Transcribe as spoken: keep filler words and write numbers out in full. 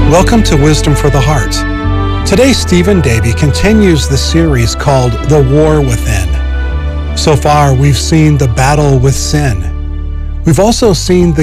Welcome to Wisdom for the Heart. Today, Stephen Davey continues the series called The War Within. So far, we've seen the battle with sin. We've also seen the